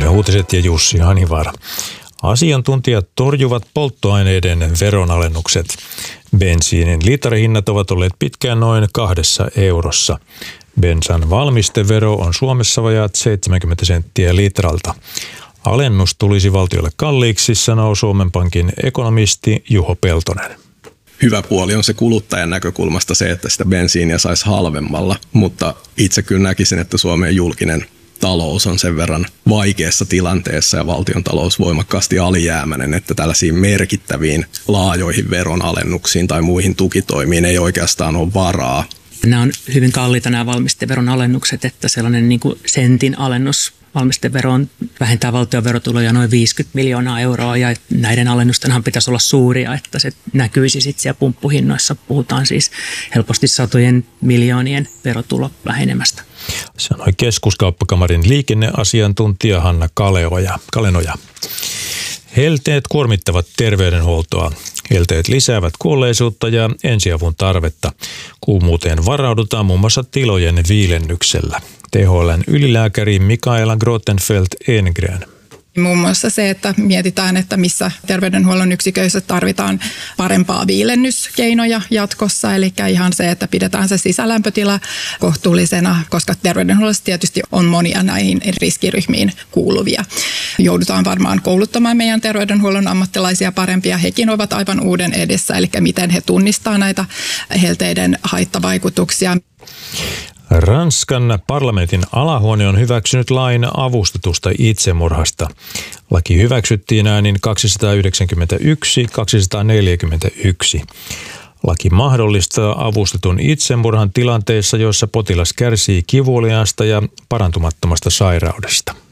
Yle Uutiset ja Jussi Hanivaara. Asiantuntijat torjuvat polttoaineiden veronalennukset. Bensiinin litrahinnat ovat olleet pitkään noin 2 eurossa. Bensan valmistevero on Suomessa vajaat 70 senttiä litralta. Alennus tulisi valtiolle kalliiksi, sanoo Suomen Pankin ekonomisti Juho Peltonen. Hyvä puoli on se kuluttajan näkökulmasta se, että sitä bensiiniä saisi halvemmalla, mutta itse kyllä näkisin, että Suomen julkinen talous on sen verran vaikeassa tilanteessa ja valtiontalous voimakkaasti alijäämäinen, että tällaisiin merkittäviin laajoihin veronalennuksiin tai muihin tukitoimiin ei oikeastaan ole varaa. Nämä on hyvin kalliita nämä valmisteveron alennukset, että sellainen niin kuin sentin alennus valmisteveroon vähentää valtion verotuloja noin 50 miljoonaa euroa ja näiden alennustenhan pitäisi olla suuria, että se näkyisi sitten siellä pumppuhinnoissa. Puhutaan siis helposti satojen miljoonien verotulo vähenemästä. Sanoi Keskuskauppakamarin liikenneasiantuntija Hanna Kalenoja. Helteet kuormittavat terveydenhuoltoa. Helteet lisäävät kuolleisuutta ja ensiavun tarvetta. Kuumuuteen varaudutaan muun muassa tilojen viilennyksellä. THL:n ylilääkäri Mikaela Grottenfeldt-Engren. Muun muassa se, että mietitään, että missä terveydenhuollon yksiköissä tarvitaan parempaa viilennyskeinoja jatkossa. Eli ihan se, että pidetään se sisälämpötila kohtuullisena, koska terveydenhuollossa tietysti on monia näihin riskiryhmiin kuuluvia. Joudutaan varmaan kouluttamaan meidän terveydenhuollon ammattilaisia parempia. Hekin ovat aivan uuden edessä, eli miten he tunnistaa näitä helteiden haittavaikutuksia. Ranskan parlamentin alahuone on hyväksynyt lain avustetusta itsemurhasta. Laki hyväksyttiin äänin 291-241. Laki mahdollistaa avustetun itsemurhan tilanteissa, joissa potilas kärsii kivuliaasta ja parantumattomasta sairaudesta.